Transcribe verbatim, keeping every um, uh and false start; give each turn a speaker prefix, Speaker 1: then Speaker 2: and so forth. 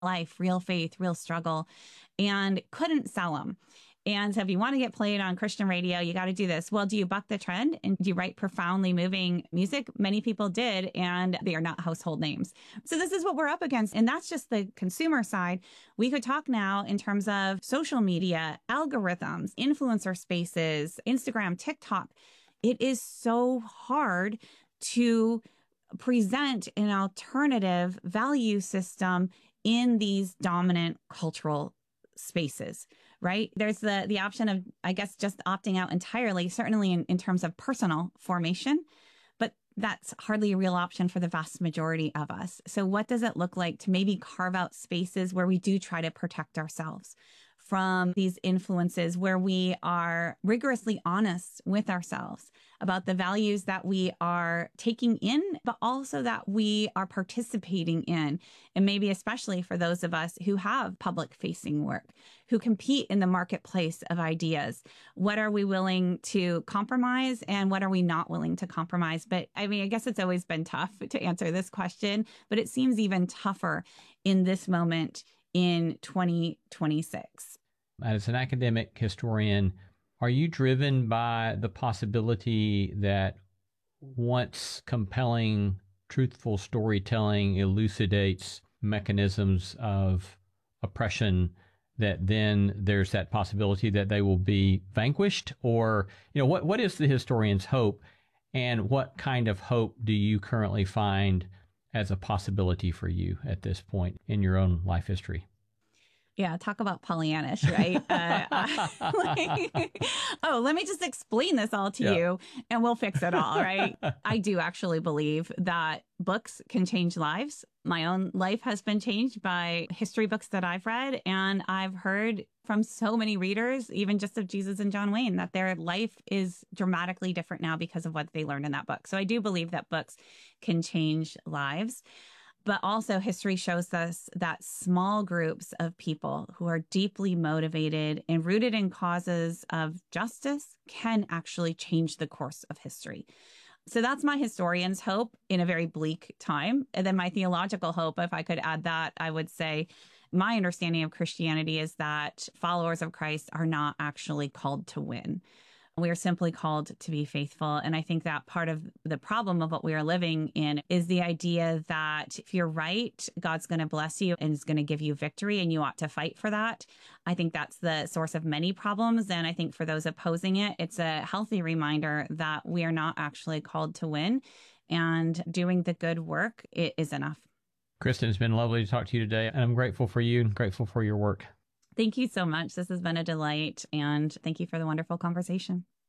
Speaker 1: life, real faith, real struggle, and couldn't sell them. And so if you want to get played on Christian radio, you got to do this. Well, do you buck the trend and do you write profoundly moving music? Many people did, and they are not household names. So this is what we're up against. And that's just the consumer side. We could talk now in terms of social media, algorithms, influencer spaces, Instagram, TikTok. It is so hard to present an alternative value system in these dominant cultural spaces, right? There's the the option of, I guess, just opting out entirely, certainly in, in terms of personal formation, but that's hardly a real option for the vast majority of us. So what does it look like to maybe carve out spaces where we do try to protect ourselves from these influences, where we are rigorously honest with ourselves about the values that we are taking in, but also that we are participating in. And maybe especially for those of us who have public facing work, who compete in the marketplace of ideas. What are we willing to compromise and what are we not willing to compromise? But I mean, I guess it's always been tough to answer this question, but it seems even tougher in this moment in twenty twenty-six.
Speaker 2: As an academic historian, are you driven by the possibility that once compelling, truthful storytelling elucidates mechanisms of oppression, that then there's that possibility that they will be vanquished? Or, you know, what what is the historian's hope, and what kind of hope do you currently find as a possibility for you at this point in your own life history?
Speaker 1: Yeah, talk about Pollyannish, right? uh, like, oh, let me just explain this all to yeah. you and we'll fix it all, right? I do actually believe that books can change lives. My own life has been changed by history books that I've read, and I've heard from so many readers, even just of Jesus and John Wayne, that their life is dramatically different now because of what they learned in that book. So I do believe that books can change lives. But also history shows us that small groups of people who are deeply motivated and rooted in causes of justice can actually change the course of history. So that's my historian's hope in a very bleak time. And then my theological hope, if I could add that, I would say my understanding of Christianity is that followers of Christ are not actually called to win. We are simply called to be faithful. And I think that part of the problem of what we are living in is the idea that if you're right, God's going to bless you and is going to give you victory, and you ought to fight for that. I think that's the source of many problems. And I think for those opposing it, it's a healthy reminder that we are not actually called to win, and doing the good work it is enough.
Speaker 2: Kristen, it's been lovely to talk to you today. And I'm grateful for you and grateful for your work.
Speaker 1: Thank you so much. This has been a delight, and thank you for the wonderful conversation.